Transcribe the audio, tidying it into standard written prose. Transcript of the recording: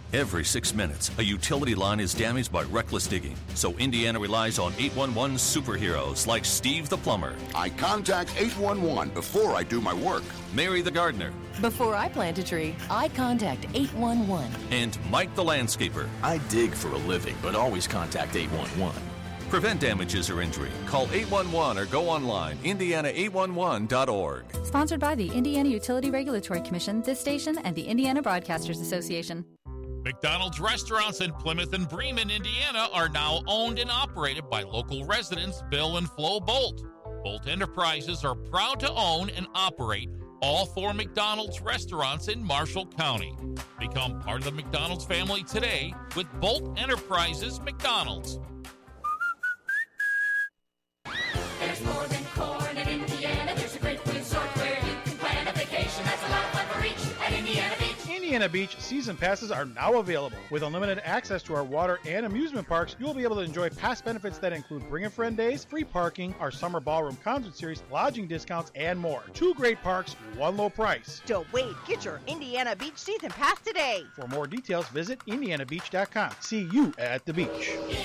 Every 6 minutes, a utility line is damaged by reckless digging. So Indiana relies on 811 superheroes like Steve the plumber. I contact 811 before I do my work. Mary the gardener. Before I plant a tree, I contact 811. And Mike the landscaper. I dig for a living, but always contact 811. Prevent damages or injury. Call 811 or go online, indiana811.org. Sponsored by the Indiana Utility Regulatory Commission, this station, and the Indiana Broadcasters Association. McDonald's restaurants in Plymouth and Bremen, Indiana are now owned and operated by local residents Bill and Flo Bolt. Bolt Enterprises are proud to own and operate all 4 McDonald's restaurants in Marshall County. Become part of the McDonald's family today with Bolt Enterprises McDonald's. There's more than corn in Indiana. There's a great resort where you can plan a vacation. That's a lot of fun for each at Indiana Beach. Indiana Beach season passes are now available. With unlimited access to our water and amusement parks, you will be able to enjoy past benefits that include Bring a Friend days, free parking, our summer ballroom concert series, lodging discounts, and more. 2 great parks, 1 low price. Don't wait. Get your Indiana Beach season pass today. For more details, visit indianabeach.com. See you at the beach.